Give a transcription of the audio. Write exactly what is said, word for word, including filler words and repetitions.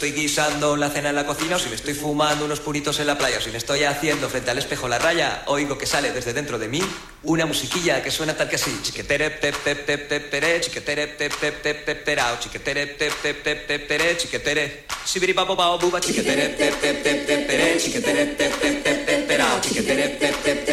estoy guisando la cena en la cocina, o si me estoy fumando unos puritos en la playa, o si me estoy haciendo frente al espejo la raya, oigo que sale desde dentro de mí una musiquilla que suena tal que así. Chiquetere pe pe pe pe pere, chiquetere pe pe pe pe perao, chiquetere pe pe pe pe pere, chiquetere sibiri papo pao buba, chiquetere pe pe pe pe pere, chiquetere pe pe pe pe perao, chiquetere pe pe pe